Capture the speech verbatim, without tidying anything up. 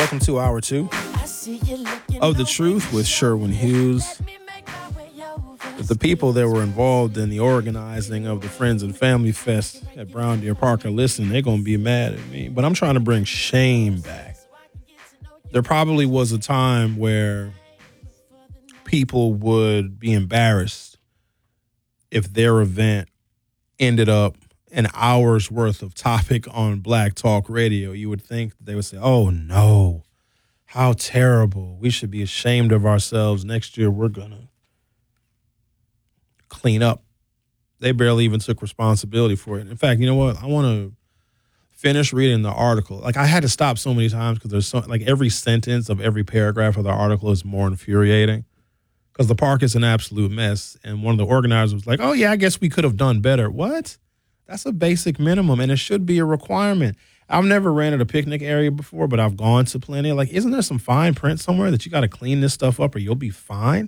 Welcome to hour two of The Truth with Sherwin Hughes. If the people that were involved in the organizing of the Friends and Family Fest at Brown Deer Park are listening, they're going to be mad at me. But I'm trying to bring shame back. There probably was a time where people would be embarrassed if their event ended up an hour's worth of topic on Black Talk Radio. You would think that they would say, oh, no, how terrible. We should be ashamed of ourselves. Next year, we're going to clean up. They barely even took responsibility for it. In fact, you know what? I want to finish reading the article. Like, I had to stop so many times because there's so, like every sentence of every paragraph of the article is more infuriating because the park is an absolute mess. And one of the organizers was like, oh, yeah, I guess we could have done better. What? That's a basic minimum, and it should be a requirement. I've never rented a picnic area before, but I've gone to plenty. Like, isn't there some fine print somewhere that you got to clean this stuff up or you'll be fine?